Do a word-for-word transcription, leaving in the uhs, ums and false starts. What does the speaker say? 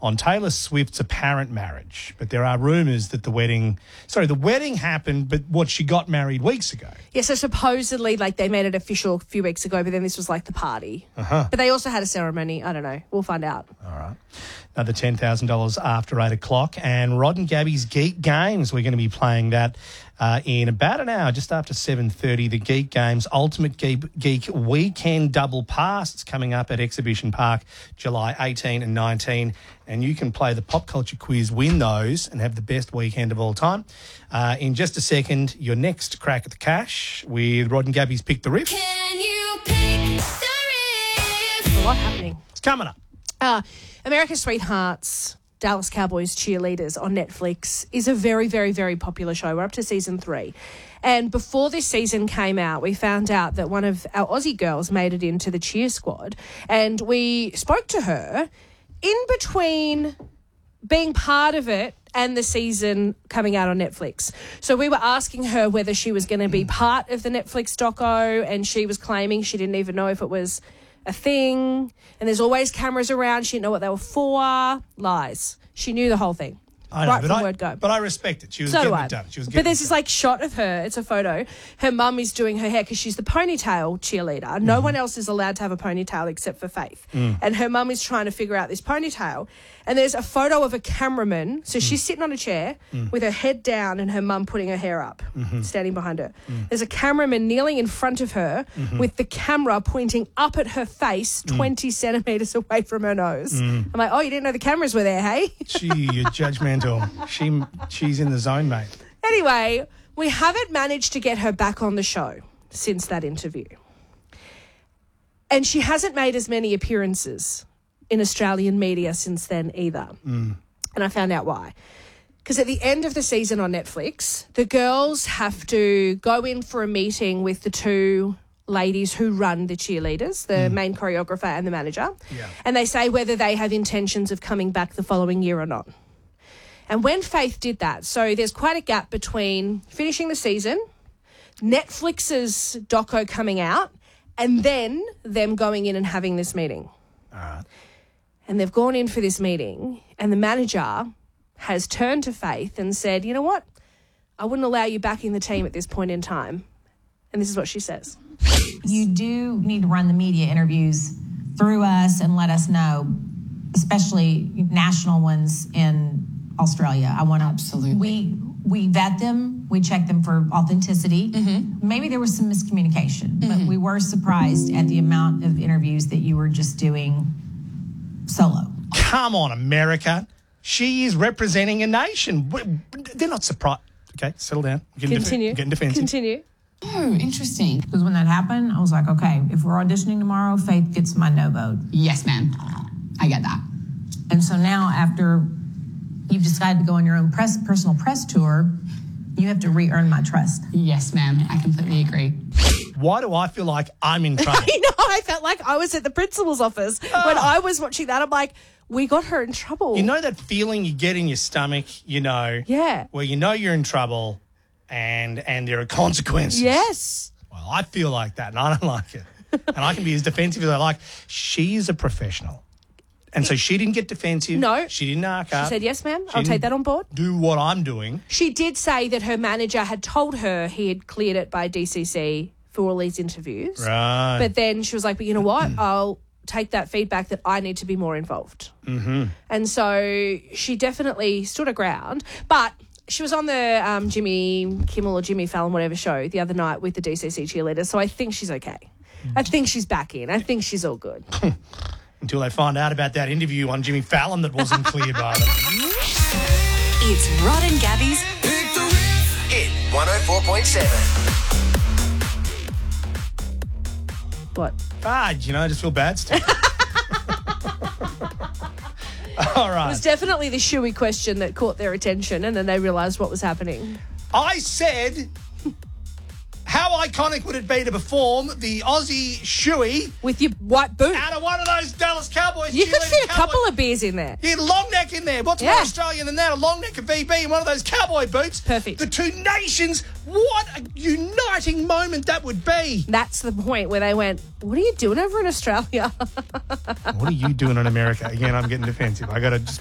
on Taylor Swift's apparent marriage. But there are rumours that the wedding, sorry, the wedding happened, but what, she got married weeks ago. Yeah, so supposedly, like, they made it official a few weeks ago, but then this was like the party. Uh-huh. But they also had a ceremony. I don't know. We'll find out. All right. Another ten thousand dollars after eight o'clock. And Rod and Gabby's Geek Games, we're going to be playing that uh, in about an hour, just after seven thirty. The Geek Games Ultimate Geek, Geek Weekend Double Pass. It's coming up at Exhibition Park, July eighteenth and nineteenth. And you can play the pop culture quiz, win those, and have the best weekend of all time. Uh, in just a second, your next crack at the cash with Rod and Gabby's Pick the Riff. Can you pick the riff? A lot happening. It's coming up. Uh, America's Sweethearts, Dallas Cowboys Cheerleaders on Netflix is a very, very, very popular show. We're up to season three. And before this season came out, we found out that one of our Aussie girls made it into the cheer squad. And we spoke to her in between being part of it and the season coming out on Netflix. So we were asking her whether she was going to be part of the Netflix doco, and she was claiming she didn't even know if it was a thing, and there's always cameras around. She didn't know what they were for. Lies. She knew the whole thing. I know, right but from I, word go. But I respect it. She was So do getting I. it done. She was But getting there's it this done. like shot of her. It's a photo. Her mum is doing her hair because she's the ponytail cheerleader. No Mm-hmm. one else is allowed to have a ponytail except for Faith. Mm. And her mum is trying to figure out this ponytail. And there's a photo of a cameraman. So Mm. she's sitting on a chair with her head down and her mum putting her hair up, Mm-hmm. standing behind her. Mm. There's a cameraman kneeling in front of her Mm-hmm. with the camera pointing up at her face Mm. twenty centimetres away from her nose. I'm like, oh, you didn't know the cameras were there, hey? Gee, you're judgmental. She, she's in the zone, mate. Anyway, we haven't managed to get her back on the show since that interview. And she hasn't made as many appearances in Australian media since then either. Mm. And I found out why. Because at the end of the season on Netflix, the girls have to go in for a meeting with the two ladies who run the cheerleaders, the main choreographer and the manager. Yeah. And they say whether they have intentions of coming back the following year or not. And when Faith did that, so there's quite a gap between finishing the season, Netflix's doco coming out, and then them going in and having this meeting. All right. And they've gone in for this meeting, and the manager has turned to Faith and said, you know what? I wouldn't allow you back in the team at this point in time. And this is what she says. You do need to run the media interviews through us and let us know, especially national ones in Australia. I want to Absolutely. We we vet them. We check them for authenticity. Mm-hmm. Maybe there was some miscommunication, but we were surprised at the amount of interviews that you were just doing solo. Come on, America. She is representing a nation. They're not surprised. Okay, settle down. I'm getting Continue. Def- I'm getting defensive. Continue. Oh, interesting. Because when that happened, I was like, okay, if we're auditioning tomorrow, Faith gets my no vote. Yes, ma'am. I get that. And so now after you've decided to go on your own press, personal press tour, you have to re-earn my trust. Yes, ma'am. I completely agree. Why do I feel like I'm in trouble? I know. I felt like I was at the principal's office when I was watching that. I'm like, we got her in trouble. You know that feeling you get in your stomach, you know, Yeah. where you know you're in trouble and and there are consequences. Yes. Well, I feel like that and I don't like it. And I can be as defensive as I like. She is a professional. And so she didn't get defensive. No. She didn't arc She up. said, yes, ma'am. She I'll take didn't that on board. Do what I'm doing. She did say that her manager had told her he had cleared it by D C C for all these interviews. Right. But then she was like, but you know what? I'll take that feedback that I need to be more involved. Mm-hmm. And so she definitely stood her ground. But she was on the um, Jimmy Kimmel or Jimmy Fallon, whatever show, the other night with the D C C cheerleaders. So I think she's okay. I think she's back in. I think she's all good. Until they find out about that interview on Jimmy Fallon that wasn't cleared by them. It's Rod and Gabby's Hit one oh four point seven. What? Bad, you know, I just feel bad still. All It right. was definitely the shoey question that caught their attention, and then they realised what was happening. I said, how iconic would it be to perform the Aussie shoey With your white boot. out of one of those Dallas Cowboys? You could cheerleading fit a couple Cowboys- of beers in there. Yeah, long neck in there. What's more Yeah. Australian than that? A long neck of V B and one of those cowboy boots. Perfect. The two nations. What a uniting moment that would be. That's the point where they went, what are you doing over in Australia? What are you doing in America? Again, I'm getting defensive. I got to just